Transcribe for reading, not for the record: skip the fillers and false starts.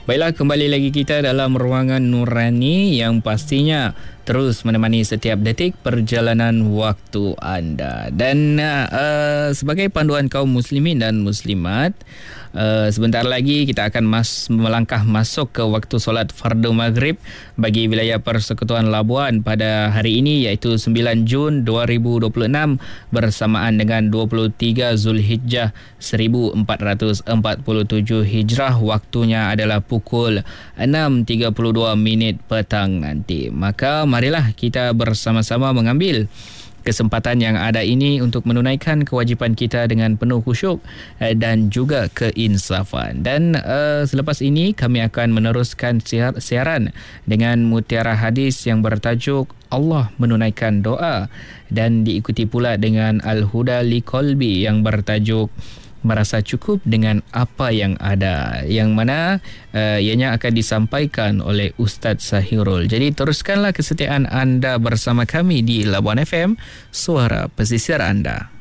Baiklah, kembali lagi kita dalam ruangan Nurani yang pastinya terus menemani setiap detik perjalanan waktu anda. Dan sebagai panduan kaum muslimin dan muslimat, sebentar lagi kita akan melangkah masuk ke waktu solat fardu maghrib bagi wilayah Persekutuan Labuan pada hari ini, iaitu 9 Jun 2026 bersamaan dengan 23 Zulhijjah 1447 Hijrah. Waktunya adalah pukul 6.32 petang nanti. Maka marilah kita bersama-sama mengambil kesempatan yang ada ini untuk menunaikan kewajipan kita dengan penuh khusyuk dan juga keinsafan. Dan selepas ini kami akan meneruskan siaran dengan mutiara hadis yang bertajuk Allah menunaikan doa, dan diikuti pula dengan Al-Huda Liqalbi yang bertajuk merasa cukup dengan apa yang ada, yang mana ianya akan disampaikan oleh Ustaz Sahirul. Jadi teruskanlah kesetiaan anda bersama kami di Labuan FM, suara pesisir anda.